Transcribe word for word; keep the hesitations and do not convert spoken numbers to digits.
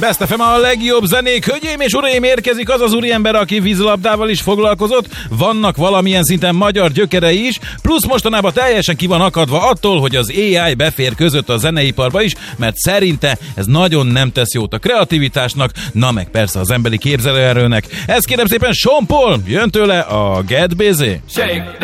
Best ef em a legjobb zenék. Hölgyeim és uraim, érkezik az az úriember, aki vízilabdával is foglalkozott. Vannak valamilyen szinten magyar gyökerei is, plusz mostanában teljesen ki van akadva attól, hogy az á i befér között a zeneiparba is, mert szerinte ez nagyon nem tesz jót a kreativitásnak, na meg persze az emberi képzelőerőnek. Ez kérem szépen Sean Paul, jön tőle a Get Busy. Shake